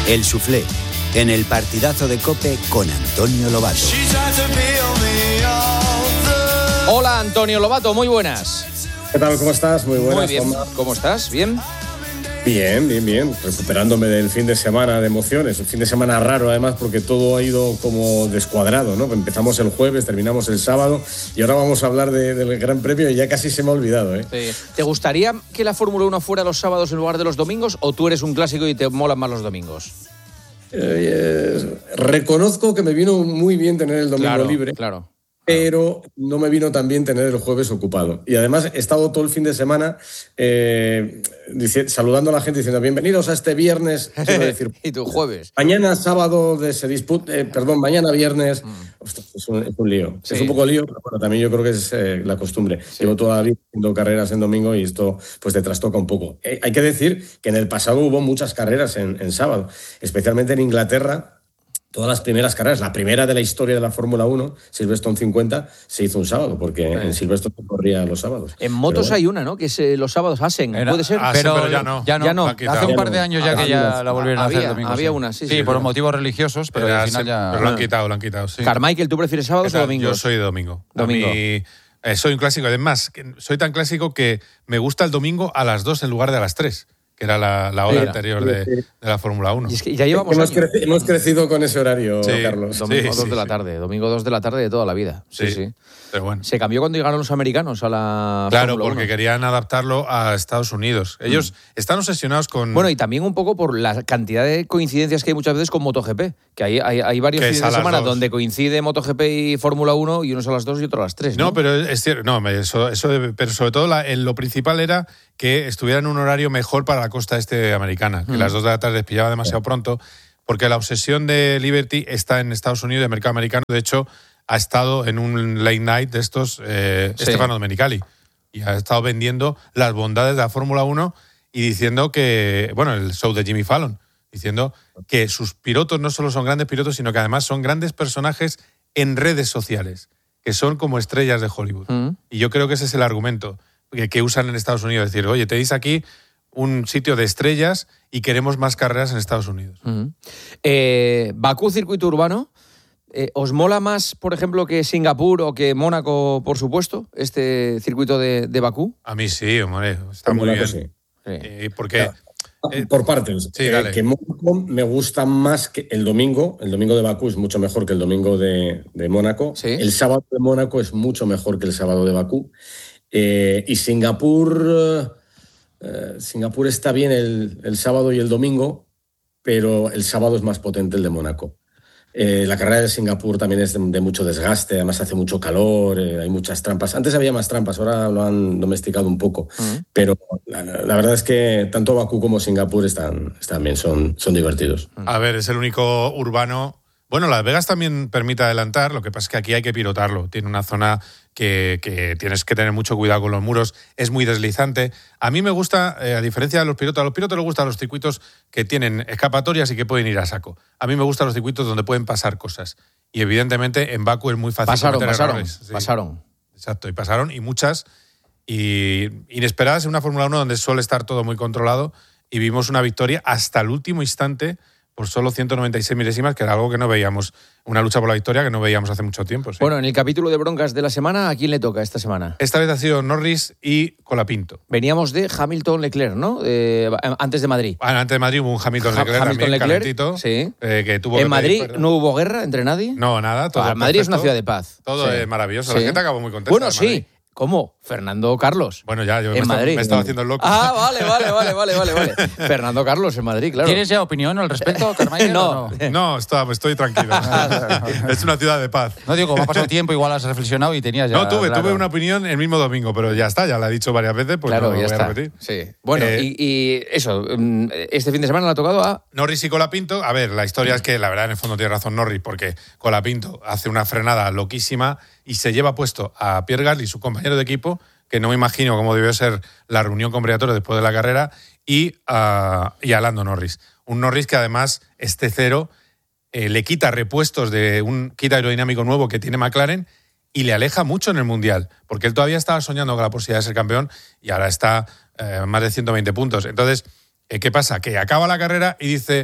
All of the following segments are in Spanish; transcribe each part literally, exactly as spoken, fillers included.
El Suflé, en el partidazo de COPE con Antonio Lobato. Hola Antonio Lobato, muy buenas. ¿Qué tal? ¿Cómo estás? Muy buenas. Muy bien. ¿Cómo estás? ¿Bien? Bien, bien, bien. Recuperándome del fin de semana de emociones. Un fin de semana raro, además, porque todo ha ido como descuadrado, ¿no? Empezamos el jueves, terminamos el sábado y ahora vamos a hablar de, del Gran Premio y ya casi se me ha olvidado, ¿eh? Sí. ¿Te gustaría que la Fórmula uno fuera los sábados en lugar de los domingos o tú eres un clásico y te molan más los domingos? Eh, eh, reconozco que me vino muy bien tener el domingo claro, libre. Claro. Pero no me vino tan bien tener el jueves ocupado. Y además he estado todo el fin de semana eh, dice, saludando a la gente diciendo bienvenidos a este viernes. Decir, y tu jueves. Mañana sábado de se disputa, eh, perdón, mañana viernes. Mm. Ostras, es, un, es un lío. Sí. Es un poco lío, pero bueno, también yo creo que es eh, la costumbre. Sí. Llevo toda la vida haciendo carreras en domingo y esto pues te trastoca un poco. Eh, hay que decir que en el pasado hubo muchas carreras en, en sábado, especialmente en Inglaterra. Todas las primeras carreras, la primera de la historia de la Fórmula uno, Silverstone cincuenta, se hizo un sábado, porque en Silverstone se corría los sábados. En motos bueno. hay una, ¿no? Que es eh, los sábados Asen, Era, ¿puede ser? Asen, pero, pero ya no. Ya no. Ya no. Hace un par de años ya ah, que ya la volvieron había, a hacer domingo. Había sí. una, sí. Sí, sí por sí. motivos religiosos, pero Era, al final sí, ya... Pero lo han quitado, lo han quitado, sí. Carmichael, ¿tú prefieres sábados o domingos? Yo soy de domingo. Domingo. A mí, eh, soy un clásico. Además, soy tan clásico que me gusta el domingo a las dos en lugar de a las tres. Que era la, la hora sí, anterior sí, de, de la Fórmula uno. Y es que ya llevamos hemos, creci- hemos crecido con ese horario, sí, Carlos. Domingo sí, dos sí, de la sí. tarde, domingo dos de la tarde de toda la vida. Sí, sí. sí. Pero bueno. Se cambió cuando llegaron los americanos a la Claro, Fórmula porque uno. querían adaptarlo a Estados Unidos. Ellos mm. están obsesionados con... Bueno, y también un poco por la cantidad de coincidencias que hay muchas veces con MotoGP. Que hay, hay, hay varios fines de semana dos. donde coincide MotoGP y Fórmula uno y unos a las dos y otros a las tres. No, no pero es cierto. No, eso, eso, pero sobre todo la, lo principal era que estuviera en un horario mejor para la costa este americana. Que mm. las dos de la tarde les pillaba demasiado pronto. Porque la obsesión de Liberty está en Estados Unidos, el mercado americano. De hecho, ha estado en un late night de estos eh, sí. Stefano Domenicali. Y ha estado vendiendo las bondades de la Fórmula uno y diciendo que, bueno, el show de Jimmy Fallon, diciendo que sus pilotos no solo son grandes pilotos, sino que además son grandes personajes en redes sociales, que son como estrellas de Hollywood. Mm. Y yo creo que ese es el argumento que, que usan en Estados Unidos. Es decir, oye, tenéis aquí un sitio de estrellas y queremos más carreras en Estados Unidos. Mm. Eh, Bakú, circuito urbano. Eh, ¿Os mola más, por ejemplo, que Singapur o que Mónaco, por supuesto, este circuito de, de Bakú? A mí sí, hombre, está muy bien. Sí. Eh, porque... Eh, por partes. Sí, eh, que Mónaco me gusta más que el domingo. El domingo de Bakú es mucho mejor que el domingo de, de Mónaco. ¿Sí? El sábado de Mónaco es mucho mejor que el sábado de Bakú. Eh, y Singapur... Eh, Singapur está bien el, el sábado y el domingo, pero el sábado es más potente el de Mónaco. Eh, la carrera de Singapur también es de, de mucho desgaste, además hace mucho calor, eh, hay muchas trampas. Antes había más trampas, ahora lo han domesticado un poco. Uh-huh. Pero la, la verdad es que tanto Bakú como Singapur están, están bien, son, son divertidos. A ver, es el único urbano... Bueno, Las Vegas también permite adelantar, lo que pasa es que aquí hay que pilotarlo. Tiene una zona que, que tienes que tener mucho cuidado con los muros, es muy deslizante. A mí me gusta, eh, a diferencia de los pilotos, a los pilotos les gustan los circuitos que tienen escapatorias y que pueden ir a saco. A mí me gustan los circuitos donde pueden pasar cosas. Y evidentemente en Bakú es muy fácil pasaron, cometer pasaron, errores. Sí. Pasaron. Exacto, y pasaron, y muchas, y inesperadas en una Fórmula uno donde suele estar todo muy controlado, y vimos una victoria hasta el último instante por solo ciento noventa y seis milésimas, que era algo que no veíamos, una lucha por la victoria que no veíamos hace mucho tiempo. ¿Sí? Bueno, en el capítulo de broncas de la semana, ¿a quién le toca esta semana? Esta vez ha sido Norris y Colapinto. Veníamos de Hamilton-Leclerc, ¿no? Eh, antes de Madrid. Ah, antes de Madrid hubo un Hamilton-Leclerc Hamilton también Leclerc, calentito. Sí. Eh, que tuvo ¿En que Madrid pedir, no hubo guerra entre nadie? No, nada. Todo ah, Madrid es una ciudad de paz. Todo sí. es maravilloso. Sí. La gente acabó muy contenta. Bueno, sí. ¿Cómo? Fernando Carlos. Bueno, ya, yo en me, estaba, Madrid. me estaba haciendo el loco. Ah, vale, vale, vale, vale, vale, vale. Fernando Carlos en Madrid, claro. ¿Tienes ya opinión al respecto, Carmichael? No. no, no estoy, estoy tranquilo. Es una ciudad de paz. No digo, me ha pasado tiempo, igual has reflexionado y tenías ya... No, tuve, claro. tuve una opinión el mismo domingo, pero ya está, ya la he dicho varias veces, pues claro, no lo ya voy está. a repetir. Sí. Bueno, eh, y, y eso, este fin de semana le ha tocado a... Norris y Colapinto. A ver, la historia es que, la verdad, en el fondo tiene razón Norris, porque Colapinto hace una frenada loquísima y se lleva puesto a Pierre Gasly, su compañero de equipo, que no me imagino cómo debió ser la reunión con Briatore después de la carrera, y, uh, y a Lando Norris. Un Norris que además, este cero, eh, le quita repuestos de un kit aerodinámico nuevo que tiene McLaren y le aleja mucho en el Mundial, porque él todavía estaba soñando con la posibilidad de ser campeón y ahora está eh, más de ciento veinte puntos. Entonces, eh, ¿qué pasa? Que acaba la carrera y dice,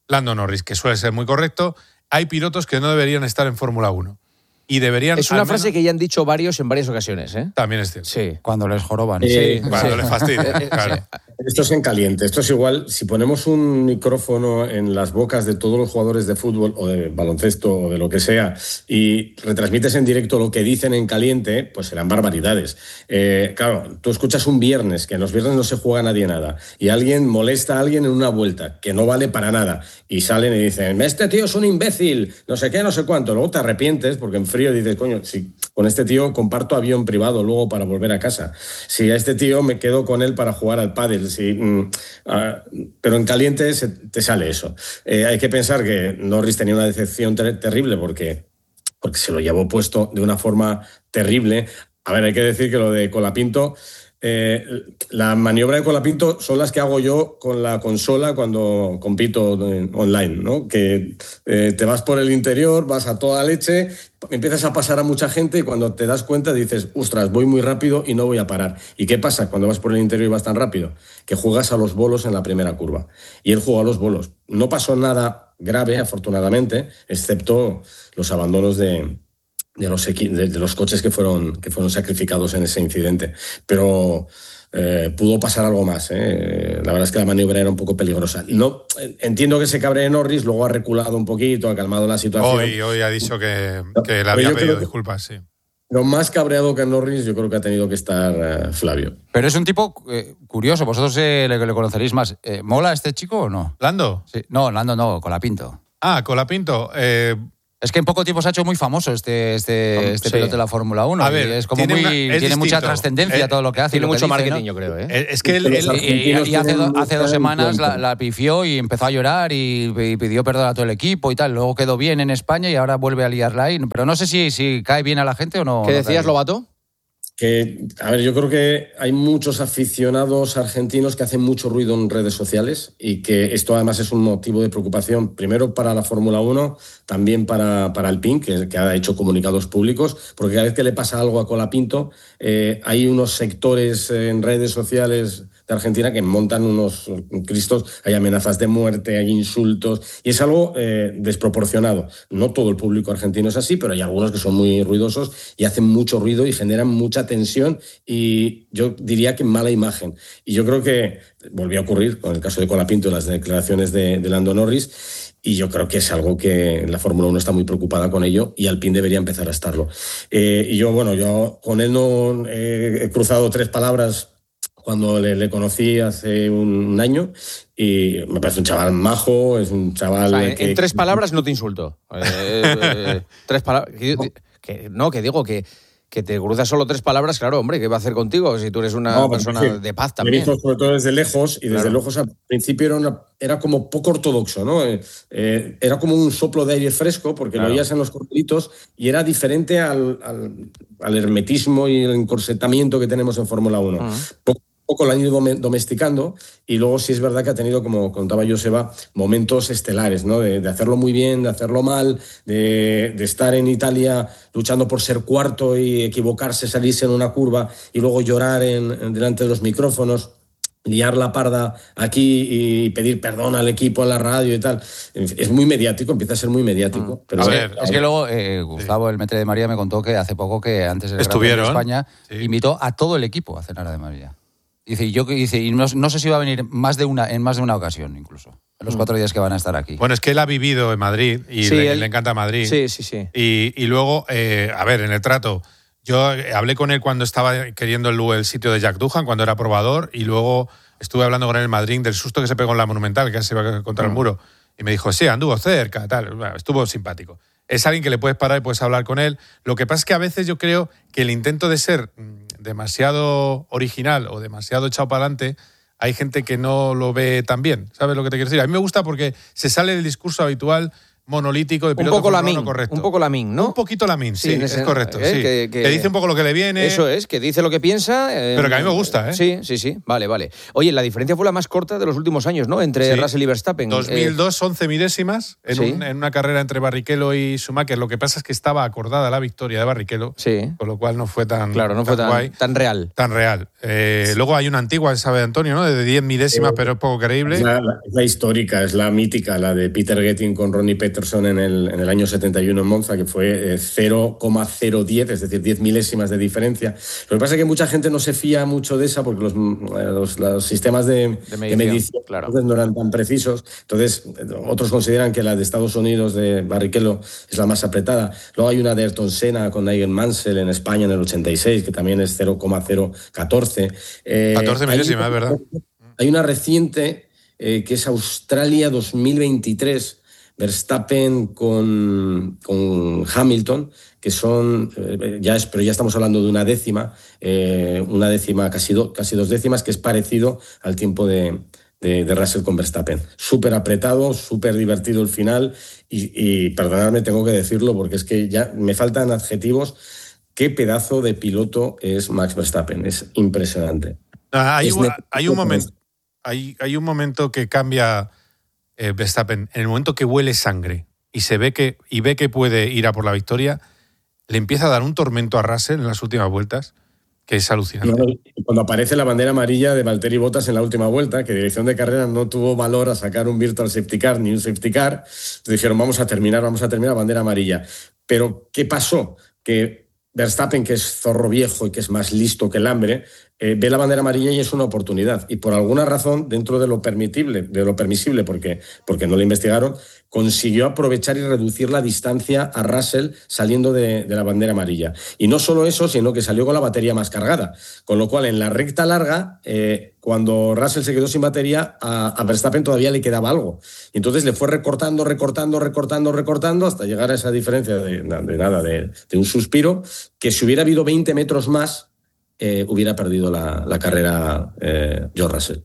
Lando Norris, que suele ser muy correcto. Hay pilotos que no deberían estar en Fórmula uno. Y deberían. Es una al frase menos, que ya han dicho varios en varias ocasiones, ¿eh? También es cierto. Sí. Cuando les joroban. Eh, Sí. Cuando sí. les fastidia, claro. Esto es en caliente. Esto es igual, si ponemos un micrófono en las bocas de todos los jugadores de fútbol o de baloncesto o de lo que sea y retransmites en directo lo que dicen en caliente, pues serán barbaridades. Eh, claro, tú escuchas un viernes, que en los viernes no se juega nadie nada, y alguien molesta a alguien en una vuelta, que no vale para nada, y salen y dicen, este tío es un imbécil, no sé qué, no sé cuánto. Luego te arrepientes porque en frío dices, coño, si con este tío comparto avión privado luego para volver a casa. Si a este tío me quedo con él para jugar al pádel. Si, mm, uh, pero en caliente se, te sale eso. Eh, hay que pensar que Norris tenía una decepción ter- terrible porque, porque se lo llevó puesto de una forma terrible. A ver, hay que decir que lo de Colapinto... Eh, la maniobra de Colapinto son las que hago yo con la consola cuando compito online, ¿no? Que eh, te vas por el interior, vas a toda leche, empiezas a pasar a mucha gente y cuando te das cuenta dices, ostras, voy muy rápido y no voy a parar. ¿Y qué pasa cuando vas por el interior y vas tan rápido? Que juegas a los bolos en la primera curva. Y él jugó a los bolos. No pasó nada grave, afortunadamente, excepto los abandonos de... De los, equi- de, de los coches que fueron, que fueron sacrificados en ese incidente. Pero eh, pudo pasar algo más. ¿eh? La verdad es que la maniobra era un poco peligrosa. No, entiendo que se cabree Norris, luego ha reculado un poquito, ha calmado la situación. Hoy, hoy ha dicho que, que le Pero había yo pedido creo que- disculpas, sí. Lo más cabreado que Norris yo creo que ha tenido que estar eh, Flavio. Pero es un tipo eh, curioso. Vosotros eh, le, le conoceréis más. Eh, ¿Mola este chico o no? ¿Lando? Sí. No, Lando no, Colapinto. Ah, Colapinto. Eh, Es que en poco tiempo se ha hecho muy famoso este, este, este Sí. piloto de la Fórmula uno. A ver, y es como tiene muy, una- es tiene mucha distinto. trascendencia Eh, todo lo que hace. y Tiene lo que mucho dice, marketing, ¿no? yo creo, ¿eh? eh, es que él, Los él- Y, y- y hace, do- hace dos semanas la, la pifió y empezó a llorar y, y pidió perdón a todo el equipo y tal. Luego quedó bien en España y ahora vuelve a liarla ahí. Pero no sé si, si cae bien a la gente o no. ¿Qué no decías, cae bien. Lobato? Que, a ver, yo creo que hay muchos aficionados argentinos que hacen mucho ruido en redes sociales y que esto además es un motivo de preocupación, primero para la Fórmula uno, también para, para Alpine, que, que ha hecho comunicados públicos, porque cada vez que le pasa algo a Colapinto, eh, hay unos sectores en redes sociales de Argentina que montan unos cristos, hay amenazas de muerte, hay insultos, y es algo eh, desproporcionado. No todo el público argentino es así, pero hay algunos que son muy ruidosos y hacen mucho ruido y generan mucha tensión y yo diría que mala imagen. Y yo creo que volvió a ocurrir con el caso de Colapinto, las declaraciones de, de Lando Norris, y yo creo que es algo que la Fórmula uno está muy preocupada con ello y Alpine debería empezar a estarlo. Eh, y yo, bueno, yo con él no eh, he cruzado tres palabras cuando le, le conocí hace un año y me parece un chaval majo, es un chaval... O sea, en, que, en tres palabras no te insulto. Eh, eh, tres palabras. Que, que- no, que digo que, que te cruzas solo tres palabras, claro, hombre, ¿qué va a hacer contigo si tú eres una No, persona sí, de paz me también? dijo sobre todo desde lejos y desde Claro. lejos al principio era, una, era como poco ortodoxo, ¿no? Eh, eh, era como un soplo de aire fresco porque Claro. lo oías en los cortelitos y era diferente al, al, al hermetismo y el encorsetamiento que tenemos en Fórmula uno. Uh-huh. Poco a poco lo han ido dome- domesticando y luego sí es verdad que ha tenido, como contaba Joseba, momentos estelares, ¿no? De, de hacerlo muy bien, de hacerlo mal, de, de estar en Italia luchando por ser cuarto y equivocarse, salirse en una curva y luego llorar en, en delante de los micrófonos, liar la parda aquí y pedir perdón al equipo en la radio y tal. En fin, es muy mediático, empieza a ser muy mediático. Pero A bueno, ver, Es que luego eh, Gustavo, el Metre de María, me contó que hace poco que antes del Gran Premio de Estuvieron, España sí. invitó a todo el equipo a cenar a de María. Dice, y yo dice, y no, no sé si va a venir más de una, en más de una ocasión, incluso, en los cuatro días que van a estar aquí. Bueno, es que él ha vivido en Madrid y Sí, le, él- le encanta Madrid. Sí, sí, sí. Y, y luego, eh, a ver, en el trato, yo hablé con él cuando estaba queriendo el, el sitio de Jack Doohan, cuando era probador, y luego estuve hablando con él en Madrid del susto que se pegó en la Monumental, que casi se iba contra el muro. Y me dijo, sí, anduvo cerca, tal. Bueno, estuvo simpático. Es alguien que le puedes parar y puedes hablar con él. Lo que pasa es que a veces yo creo que el intento de ser mm, demasiado original o demasiado echado para adelante, hay gente que no lo ve tan bien. ¿Sabes lo que te quiero decir? A mí me gusta porque se sale del discurso habitual monolítico de un piloto poco Fórmula Lamin, uno correcto. Un poco Lamin, ¿no? Un poquito Lamin, sí, Sí, en es ese- correcto. ¿eh? sí. Que- que- Que dice un poco lo que le viene. Eso es, que dice lo que piensa. eh, Pero que a mí me gusta, ¿eh? Sí, sí, sí. Vale, vale. Oye, la diferencia fue la más corta de los últimos años, ¿no? Entre Sí. Russell y Verstappen. dos mil dos, once milésimas en, sí. un- en una carrera entre Barrichello y Schumacher. Lo que pasa es que estaba acordada la victoria de Barrichello, Sí. con lo cual no fue tan, Claro, no fue tan, guay, tan real. tan real. Eh, luego hay una antigua, sabe Antonio, ¿no? De diez milésimas, pero es poco creíble. Es la, la- es la histórica, es la mítica, la de Peter Getting con Ronnie Peterson en el, en el año setenta y uno en Monza, que fue eh, cero coma cero diez, es decir, diez milésimas de diferencia. Lo que pasa es que mucha gente no se fía mucho de esa porque los, los, los sistemas de, De de medición, medición claro. entonces no eran tan precisos. Entonces, otros consideran que la de Estados Unidos de Barrichello es la más apretada. Luego hay una de Ayrton Senna con Nigel Mansell en España en el ochenta y seis, que también es cero coma cero catorce. Eh, catorce milésimas, hay- es verdad. Hay una reciente eh, que es Australia dos mil veintitrés, Verstappen con, con Hamilton, que son, eh, ya es, pero ya estamos hablando de una décima, eh, una décima, casi, do, casi dos décimas, que es parecido al tiempo de, de, de Russell con Verstappen. Súper apretado, súper divertido el final, y, y perdonadme, tengo que decirlo, porque es que ya me faltan adjetivos. Qué pedazo de piloto es Max Verstappen, es impresionante. Ah, hay, Es un, ne- hay, un momento, hay, hay un momento que cambia eh, Verstappen. En el momento que huele sangre y se ve que, y ve que puede ir a por la victoria, le empieza a dar un tormento a Russell en las últimas vueltas, que es alucinante. No, y cuando aparece la bandera amarilla de Valtteri Bottas en la última vuelta, que dirección de carrera no tuvo valor a sacar un virtual safety car ni un safety car, dijeron vamos a terminar, vamos a terminar, bandera amarilla. Pero ¿qué pasó? Que Verstappen, que es zorro viejo y que es más listo que el hambre, eh, ve la bandera amarilla y es una oportunidad. Y por alguna razón, dentro de lo permitible, de lo permisible, porque, porque no lo investigaron, consiguió aprovechar y reducir la distancia a Russell saliendo de, de la bandera amarilla. Y no solo eso, sino que salió con la batería más cargada. Con lo cual, en la recta larga, eh, cuando Russell se quedó sin batería, a, a Verstappen todavía le quedaba algo. Y entonces le fue recortando, recortando, recortando, recortando, hasta llegar a esa diferencia de, de nada, de, de un suspiro, que si hubiera habido veinte metros más, eh, hubiera perdido la, la carrera eh, George Russell.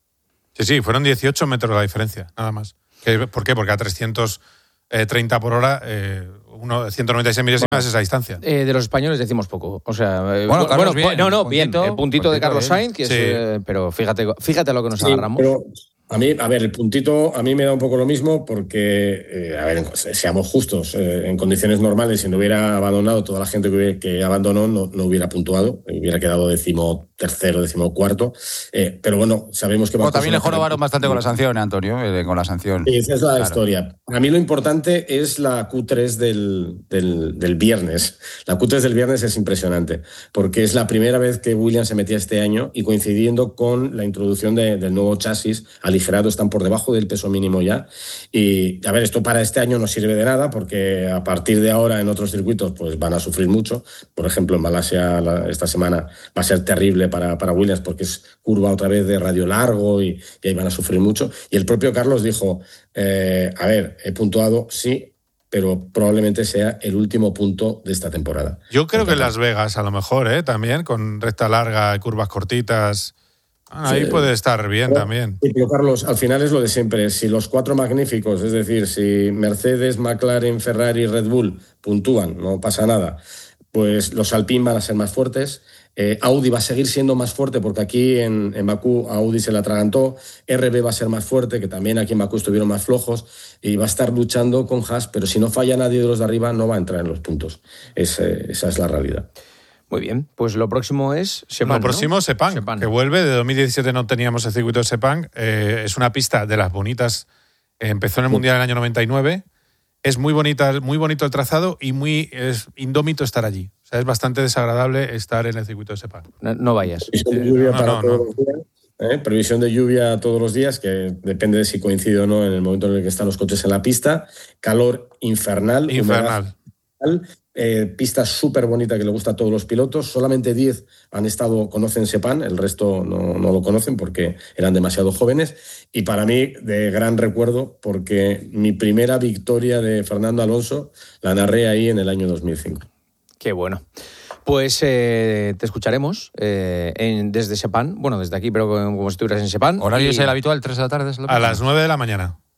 Sí, sí, fueron dieciocho metros la diferencia, nada más. ¿Qué- ¿Por qué? Porque a trescientos treinta por hora, eh, uno, ciento noventa y seis milésimas es esa distancia. Eh, de los españoles decimos poco. O sea, eh, Bueno, Carlos, po- bien, no, no, puntito, bien. El puntito, puntito de Carlos bien. Sainz, que es, Sí. eh, pero fíjate, fíjate a lo que nos Sí, agarramos. pero a mí, a ver, el puntito a mí me da un poco lo mismo porque, eh, a ver, seamos justos, eh, en condiciones normales, si no hubiera abandonado toda la gente que, hubiera- que abandonó, no, no hubiera puntuado, hubiera quedado décimo tercero, décimo cuarto. Eh, pero bueno, sabemos que... O Bakú también le es una jorobaron carrera- bastante con la sanción, ¿eh, Antonio? Eh, con la sanción. Sí, esa es la Claro. historia. Para mí lo importante es la Q tres del, del, del viernes. La Q tres del viernes es impresionante, porque es la primera vez que Williams se metía este año y coincidiendo con la introducción de, del nuevo chasis aligerado, están por debajo del peso mínimo ya. Y, a ver, esto para este año no sirve de nada, porque a partir de ahora en otros circuitos pues van a sufrir mucho. Por ejemplo, en Malasia la, esta semana va a ser terrible para, para Williams, porque es curva otra vez de radio largo y, y ahí van a sufrir mucho. Y el propio Carlos dijo, eh, a ver, he puntuado, sí, pero probablemente sea el último punto de esta temporada. Yo creo que en Las Vegas, a lo mejor, ¿eh? También, con recta larga y curvas cortitas. Ahí Sí. puede estar bien Pero- también. Sí, pero Carlos, al final es lo de siempre. Si los cuatro magníficos, es decir, si Mercedes, McLaren, Ferrari y Red Bull puntúan, no pasa nada, pues los Alpine van a ser más fuertes. Eh, Audi va a seguir siendo más fuerte porque aquí en, en Bakú Audi se la atragantó. R B va a ser más fuerte, que también aquí en Bakú estuvieron más flojos, y va a estar luchando con Haas, pero si no falla nadie de los de arriba no va a entrar en los puntos. Es, eh, esa es la realidad. Muy bien, pues lo próximo es Sepang, Lo próximo, ¿no? Sepang, Sepang. que vuelve. De dos mil diecisiete no teníamos el circuito de Sepang. Eh, es una pista de las bonitas. Eh, empezó en el Mundial en el año noventa y nueve. Es muy bonita, muy bonito el trazado y muy es indómito estar allí. O sea, es bastante desagradable estar en el circuito de Sepang. No, no vayas. Previsión de Eh, lluvia no, para no, todos no. los días. ¿eh? Previsión de lluvia todos los días, que depende de si coincide o no en el momento en el que están los coches en la pista. Calor infernal. Infernal. humedad, eh, pista súper bonita que le gusta a todos los pilotos. Solamente diez han estado, conocen Sepang, el resto no, no lo conocen porque eran demasiado jóvenes. Y para mí, de gran recuerdo, porque mi primera victoria de Fernando Alonso la narré ahí en el año dos mil cinco. Qué bueno. Pues eh, te escucharemos eh, en, desde Sepang, bueno, desde aquí, pero como, como si estuvieras en Sepang. ¿Horario Y- es el habitual, tres de la tarde? ¿Es lo A mismo? las nueve de la mañana.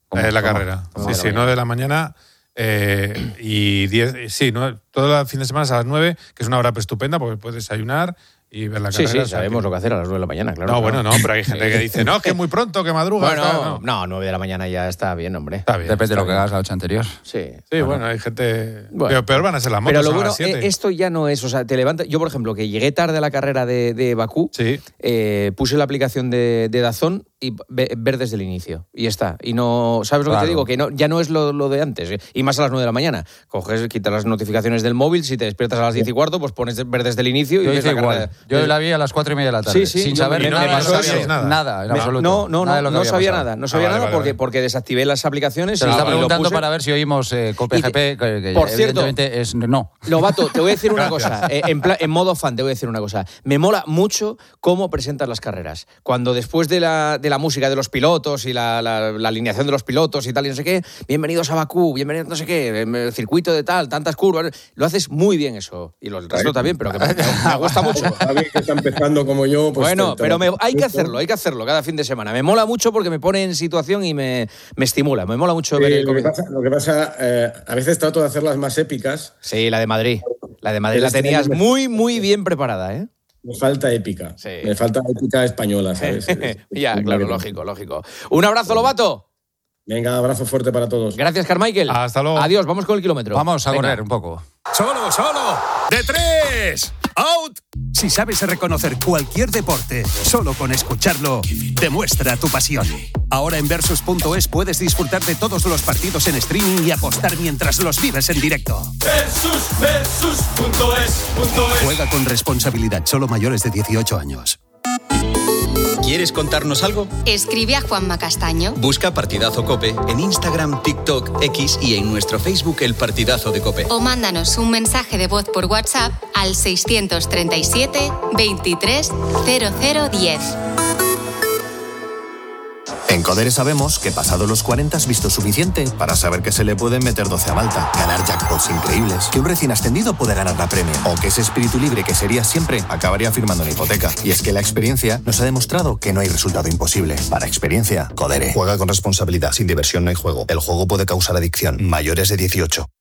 Eh, la carrera. Sí, sí, nueve de la mañana eh, y diez. Sí, no, todo el fin de semana es a las nueve, que es una hora estupenda porque puedes desayunar y ver la carrera. Sí, sí, sabemos lo que hacer a las nueve de la mañana, claro. No, claro. bueno, no, pero hay gente que dice, no, que es muy pronto, que madruga. Bueno, tal, no, no, nueve de la mañana ya está bien, hombre. Está bien. Depende está de lo que bien. hagas la noche anterior. Sí. Sí, bueno. bueno, hay gente... Bueno. Pero peor van a ser las motos, Pero lo son a bueno, las siete. eh, esto ya no es, o sea, te levantas. Yo, por ejemplo, que llegué tarde a la carrera de, de Bakú, Sí. eh, puse la aplicación de, de Dazón y ve- ver desde el inicio. Y ya está. Y no, ¿sabes lo Claro. que te digo? Que no, ya no es lo, lo de antes. eh, Y más a las nueve de la mañana. Coges, quitas las notificaciones del móvil, si te despiertas a las diez y cuarto, pues pones ver desde el inicio y Yo ves hice la igual. carrera. Yo la vi a las cuatro y media de la tarde. Sí, sí, sin yo- saber y no- nada, me pasó no eso. sabía nada, nada, en Me- absoluto. No, no, Nada de no, lo que no había sabía pasado. nada. No sabía Ah, vale, nada vale, porque, vale. porque desactivé las aplicaciones. Se lo y- está y lo preguntando puse. para ver si oímos eh, Cope Y te- G P, que, que Por cierto, evidentemente es no. Lobato, te voy a decir una cosa. eh, en, pla- en modo fan, te voy a decir una cosa. Me mola mucho cómo presentas las carreras. Cuando después de la, de la música de los pilotos y la, la- la alineación de los pilotos y tal y no sé qué, bienvenidos a Bakú, bienvenidos no sé qué, em, el circuito de tal, tantas curvas. Lo haces muy bien eso. Y lo- el resto también, pero que me, me gusta mucho. Javi, que está empezando como yo, pues... Bueno, te- te pero lo- me- hay que hacerlo, hay que hacerlo cada fin de semana. Me mola mucho porque me pone en situación y me, me estimula. Me mola mucho Sí, ver el lo que comienzo. pasa, lo que pasa eh, a veces trato de hacerlas más épicas. Sí, la de Madrid. La de Madrid Pero la este tenías año me- muy, muy bien preparada, ¿eh? Me falta épica. Sí. Me falta épica española, ¿sabes? Ya, Es- claro, es- lógico, lógico. Un abrazo, Lobato. Venga, abrazo fuerte para todos. Gracias, Carmichael. Hasta luego. Adiós, vamos con el kilómetro. Vamos a Venga. correr un poco. Solo, solo. De tres. Out. Si sabes reconocer cualquier deporte, solo con escucharlo, demuestra tu pasión. Ahora en Versus punto es puedes disfrutar de todos los partidos en streaming y apostar mientras los vives en directo. Versus, versus, punto es, punto es. Juega con responsabilidad, solo mayores de dieciocho años. ¿Quieres contarnos algo? Escribe a Juanma Castaño. Busca Partidazo Cope en Instagram, TikTok, X y en nuestro Facebook El Partidazo de Cope. O mándanos un mensaje de voz por WhatsApp al seiscientos treinta y siete, veintitrés, cero cero diez. En Codere sabemos que pasado los cuarenta has visto suficiente para saber que se le pueden meter doce a Malta, ganar jackpots increíbles, que un recién ascendido puede ganar la premio, o que ese espíritu libre que serías siempre acabaría firmando una hipoteca. Y es que la experiencia nos ha demostrado que no hay resultado imposible. Para experiencia, Codere. Juega con responsabilidad. Sin diversión no hay juego. El juego puede causar adicción. Mayores de dieciocho.